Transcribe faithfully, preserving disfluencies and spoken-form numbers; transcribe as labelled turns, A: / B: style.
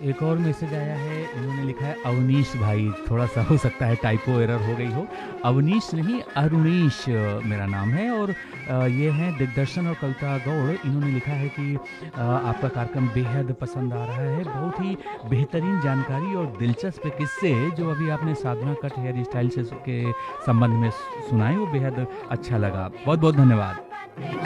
A: एक और मैसेज आया है, इन्होंने लिखा है अवनीश भाई, थोड़ा-सा हो सकता है टाइपो एरर हो गई हो। अवनीश नहीं, अरुणीश अ, मेरा नाम है और अ, ये हैं दिग्दर्शन और कविता गौड़। इन्होंने लिखा है कि अ, आपका कार्यक्रम बेहद पसंद आ रहा है, बहुत ही बेहतरीन जानकारी और दिलचस्प किस्से जो अभी आपने साधना कट हेयर स्टाइल से के संबंध में सु सुनाए, वो बेहद अच्छा लगा। बहुत-बहुत धन्यवाद।